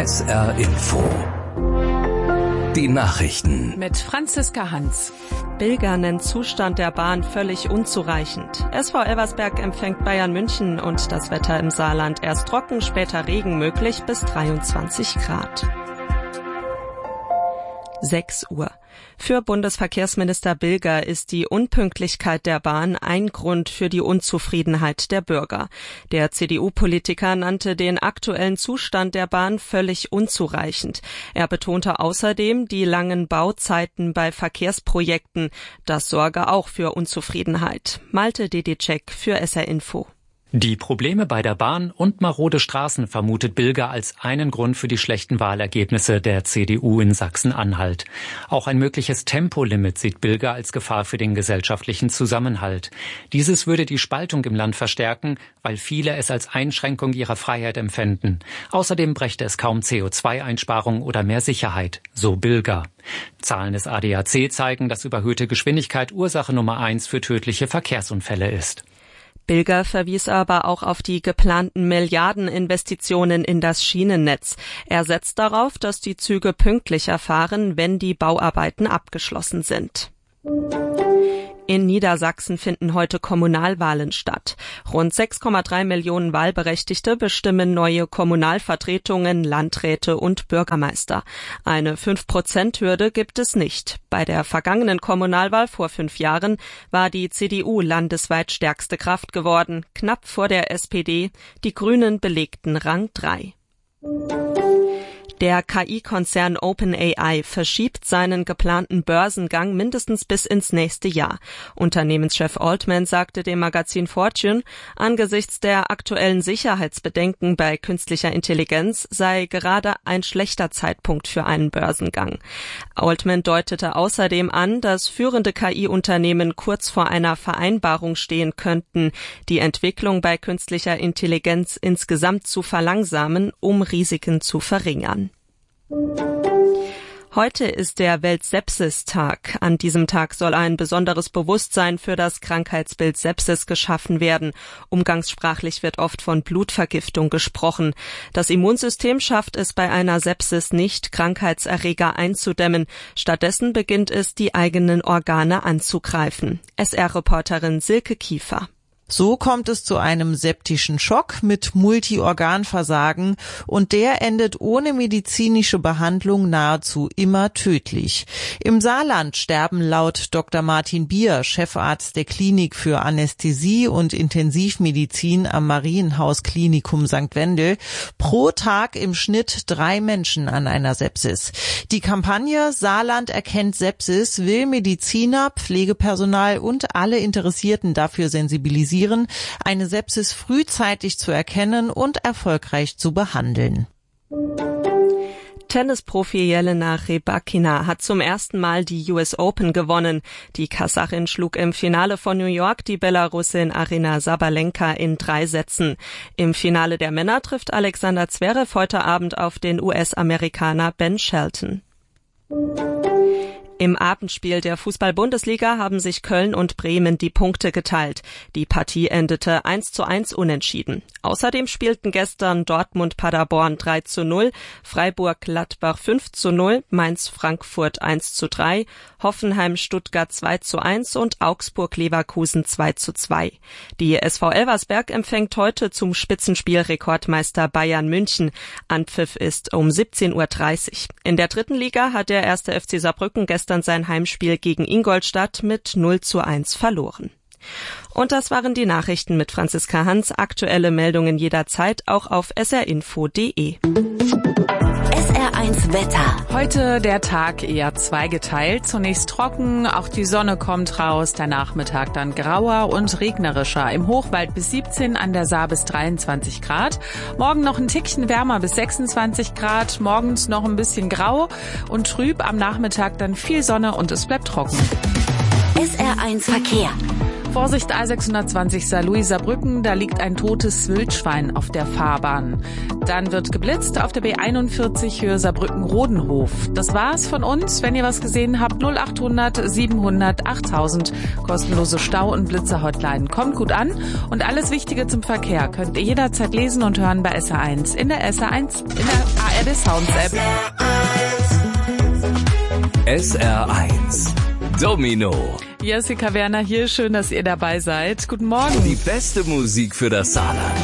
SR Info. Die Nachrichten. Mit Franziska Hans. Bilger nennt Zustand der Bahn völlig unzureichend. SV Elversberg empfängt Bayern München und das Wetter im Saarland erst trocken, später Regen möglich bis 23 Grad. 6 Uhr. Für Bundesverkehrsminister Bilger ist die Unpünktlichkeit der Bahn ein Grund für die Unzufriedenheit der Bürger. Der CDU-Politiker nannte den aktuellen Zustand der Bahn völlig unzureichend. Er betonte außerdem die langen Bauzeiten bei Verkehrsprojekten. Das sorge auch für Unzufriedenheit. Malte Dedicek für SR Info. Die Probleme bei der Bahn und marode Straßen vermutet Bilger als einen Grund für die schlechten Wahlergebnisse der CDU in Sachsen-Anhalt. Auch ein mögliches Tempolimit sieht Bilger als Gefahr für den gesellschaftlichen Zusammenhalt. Dieses würde die Spaltung im Land verstärken, weil viele es als Einschränkung ihrer Freiheit empfänden. Außerdem brächte es kaum CO2-Einsparung oder mehr Sicherheit, so Bilger. Zahlen des ADAC zeigen, dass überhöhte Geschwindigkeit Ursache Nummer 1 für tödliche Verkehrsunfälle ist. Bilger verwies aber auch auf die geplanten Milliardeninvestitionen in das Schienennetz. Er setzt darauf, dass die Züge pünktlicher fahren, wenn die Bauarbeiten abgeschlossen sind. In Niedersachsen finden heute Kommunalwahlen statt. Rund 6,3 Millionen Wahlberechtigte bestimmen neue Kommunalvertretungen, Landräte und Bürgermeister. Eine 5%-Hürde gibt es nicht. Bei der vergangenen Kommunalwahl vor 5 Jahren war die CDU landesweit stärkste Kraft geworden, knapp vor der SPD. Die Grünen belegten Rang 3. Der KI-Konzern OpenAI verschiebt seinen geplanten Börsengang mindestens bis ins nächste Jahr. Unternehmenschef Altman sagte dem Magazin Fortune, angesichts der aktuellen Sicherheitsbedenken bei künstlicher Intelligenz sei gerade ein schlechter Zeitpunkt für einen Börsengang. Altman deutete außerdem an, dass führende KI-Unternehmen kurz vor einer Vereinbarung stehen könnten, die Entwicklung bei künstlicher Intelligenz insgesamt zu verlangsamen, um Risiken zu verringern. Heute ist der Weltsepsis-Tag. An diesem Tag soll ein besonderes Bewusstsein für das Krankheitsbild Sepsis geschaffen werden. Umgangssprachlich wird oft von Blutvergiftung gesprochen. Das Immunsystem schafft es bei einer Sepsis nicht, Krankheitserreger einzudämmen. Stattdessen beginnt es, die eigenen Organe anzugreifen. SR-Reporterin Silke Kiefer. So kommt es zu einem septischen Schock mit Multiorganversagen und der endet ohne medizinische Behandlung nahezu immer tödlich. Im Saarland sterben laut Dr. Martin Bier, Chefarzt der Klinik für Anästhesie und Intensivmedizin am Marienhaus Klinikum St. Wendel, pro Tag im Schnitt 3 Menschen an einer Sepsis. Die Kampagne Saarland erkennt Sepsis will Mediziner, Pflegepersonal und alle Interessierten dafür sensibilisieren, eine Sepsis frühzeitig zu erkennen und erfolgreich zu behandeln. Tennisprofi Jelena Rybakina hat zum ersten Mal die US Open gewonnen. Die Kasachin schlug im Finale von New York die Belarusin Aryna Sabalenka in 3 Sätzen. Im Finale der Männer trifft Alexander Zverev heute Abend auf den US-Amerikaner Ben Shelton. Im Abendspiel der Fußball-Bundesliga haben sich Köln und Bremen die Punkte geteilt. Die Partie endete 1:1 unentschieden. Außerdem spielten gestern Dortmund-Paderborn 3:0, Freiburg-Gladbach 5:0, Mainz-Frankfurt 1:3, Hoffenheim-Stuttgart 2:1 und Augsburg-Leverkusen 2:2. Die SV Elversberg empfängt heute zum Spitzenspiel Rekordmeister Bayern München. Anpfiff ist um 17:30 Uhr. In der 3. Liga hat der 1. FC Saarbrücken gestern sein Heimspiel gegen Ingolstadt mit 0:1 verloren. Und das waren die Nachrichten mit Franziska Hans. Aktuelle Meldungen jederzeit auch auf srinfo.de. SR1 Wetter. Heute der Tag eher zweigeteilt. Zunächst trocken, auch die Sonne kommt raus, der Nachmittag dann grauer und regnerischer. Im Hochwald bis 17, an der Saar bis 23 Grad. Morgen noch ein Tickchen wärmer bis 26 Grad. Morgens noch ein bisschen grau und trüb. Am Nachmittag dann viel Sonne und es bleibt trocken. SR1 Verkehr. Vorsicht A620 Saarlouis Saarbrücken, da liegt ein totes Wildschwein auf der Fahrbahn. Dann wird geblitzt auf der B41 Höhe Saarbrücken-Rodenhof. Das war's von uns. Wenn ihr was gesehen habt, 0800 700 8000. Kostenlose Stau- und Blitzer-Hotline. Kommt gut an und alles Wichtige zum Verkehr könnt ihr jederzeit lesen und hören bei SR1 in der SR1 in der ARD Sounds App. SR1 Domino. Jessica Werner hier, schön, dass ihr dabei seid. Guten Morgen. Die beste Musik für das Saarland.